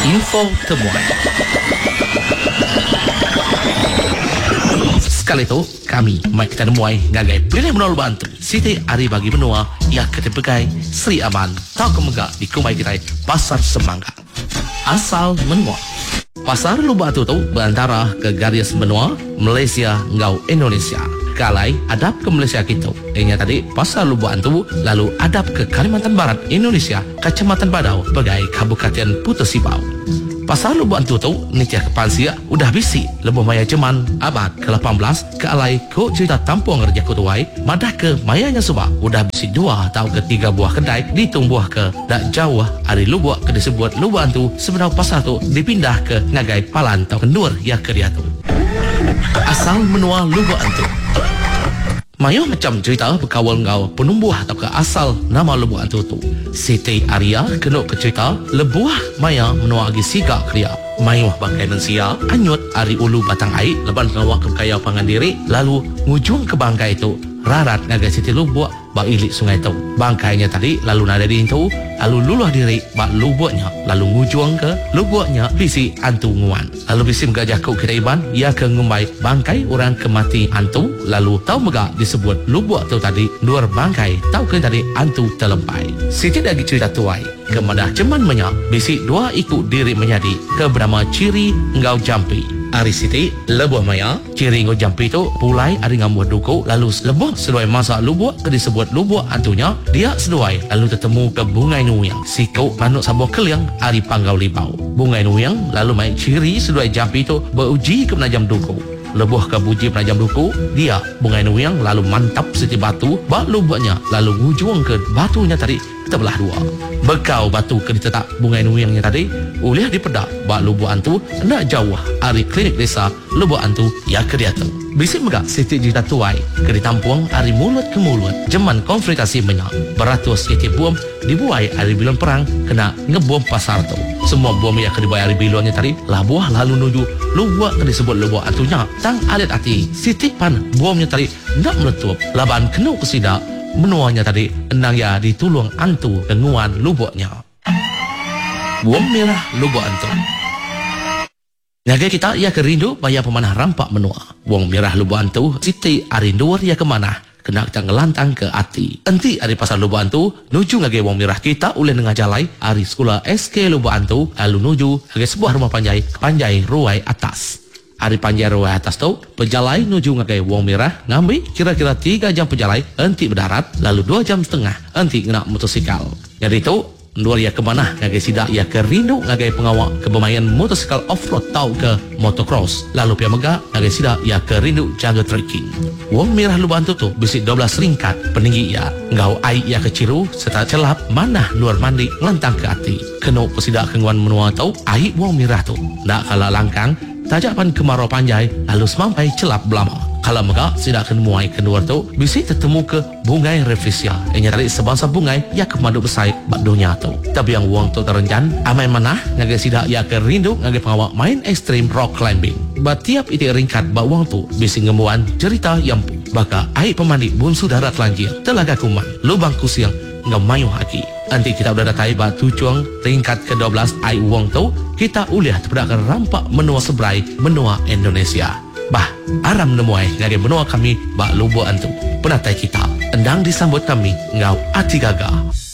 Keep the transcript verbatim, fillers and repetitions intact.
Info temuan. Sekali itu kami mai kita nemuai ngagai pilih menol bantu Siti Ari bagi benua ia ketepegai Sri Aman tau kemegak di kumai kita Pasar Semangga. Asal menua Pasar Lubuk Atu tu berantara ke garis benua Malaysia ngau Indonesia. Kalai adap ke Malaysia kita. Ini tadi Pasar Lubuk Atu lalu adap ke Kalimantan Barat Indonesia, Kecamatan Badau bagai Kabupaten Putus Sibau. Pasar Lubuk Atu tu nikah kepansia udah bisi lebuh maya Jerman abad ke lapan belas ke alai ko cerita tampung kerja kutuai madah ke mayanya subak udah bisi dua atau ketiga buah kedai ditumbuh ke dak jauh hari Lubuk ke disebut Lubuk Atu sebenarnya pasar tu dipindah ke ngagai Palan atau Kendur ya ke dia tu. Asal menua Lubuk Atu. Mayo macam cerita berkawal ngau penumbuh atau ke asal nama Lubuk Atu tu. Siti Arya kena ke cerita lebuah maya menua agi sigak kriya. Mayo bangkai mensia anyut ari ulu batang air leban ngawak ke kaya pangan diri lalu ngujung ke bangkai itu rarat ngagai Siti Lubuk bak ilik sungai tu. Bangkainya tadi lalu nada di itu lalu luluh diri bak lubuknya lalu ngujung ke lubuknya bisi antu nguan. Lalu bisi megajah ke kita iban ia ke ngumbai bangkai orang kemati antu lalu tahu megak disebut lubuk tu tadi luar bangkai tahu ke tadi antu terlempai. Siti lagi cerita tuai kemadah ceman menyak bisi dua ikut diri menjadi ke bernama Ciri Ngau Jampi. Ari Siti lebuh maya Ciri Ngau Jampi tu pulai ari ngamuh duku lalu lebuh seduai masa lubuk ke disebut lubuk antunya dia seduai lalu tertemu ke Bungai Nuyang sikau manuk sabuh keliang ari Panggau Libau. Bungai Nuyang lalu mai Ciri seduai Jampi tu beruji ke penajam duku lebuh ke buji penajam duku dia Bungai Nuyang lalu mantap seti batu bak lubuknya lalu ngujung ke batunya tadi terbelah dua. Bekau batu ke ditetak Bungai Nuyangnya tadi ulih dipedak bak Lubuk Antu nak jauh ari klinik desa Lubuk Antu ya ke dia tu. Bisik megak Siti cerita tuai ke ditampung ari mulut ke mulut jeman konfrontasi menyak beratus iti bom dibuai ari bilon perang kena ngebom pasar tu. Semua bom yang ke dibuai ari bilonnya tadi labuah lalu nuju Lubuk ke disebut Lubuk Antunya tang alit hati Siti pan bomnya tadi nak meletup laban kena kesidak menuanya tadi enang ya ditulung antu denguan lubuknya. Buang merah Lubuk Antu. Nyaga kita ia kerindu bayar pemanah rampak menua. Buang merah Lubuk Antu Siti arinduar ia kemana kena kita ngelantang ke hati. Enti ari pasar Lubuk Antu nuju ngage buang merah kita uleh nengah jalai ari sekolah S K Lubuk Antu lalu nuju ngage sebuah rumah panjai panjai ruai atas. Ari panjai ruai atas tu pejalai nuju ngagai wong merah ngambil kira-kira tiga jam pejalai enti berdarat lalu dua jam setengah enti kena motosikal. Jadi tu luar ia ke mana ngagai sidak ia ke rindu ngagai pengawak ke bermain motosikal off-road tau ke motocross lalu pia megak ngagai sidak ia ke rindu jaga trekking. Wong merah Lubuk Antu tu bisi dua belas ringkat peninggi ia ngau ai ia ke ciru serta celap manah luar mandi ngelantang ke hati. Kena pesidak kenguan menua tau ai wong merah tu nak kalah langkang tajapan kemarau panjai lalu semampai celap belama. Kalau megak sidak kenemuai keluar tu bisi tertemu ke Bungai Reflesia. Ini tadi sebangsa bungai ia kemadu besai bak dunia tu. Tapi yang uang tu terencan amai manah ngagai sidak ia ke rindu ngagai pengawak main ekstrim rock climbing. Bat tiap itik ringkat bak uang tu bisi ngemuan cerita yang baka air pemandi bunsu darat lanjir telaga kuman lubang kusiang ngemayu haki. Nanti kita udah datai bak tujuan tingkat ke dua belas ai uang tu kita uliah terpedakkan rampak menua sebrai menua Indonesia. Bah, aram nemuai ngagai menua kami bak Lubuk Antu. Penatai kita endang disambut kami ngau ati gagah.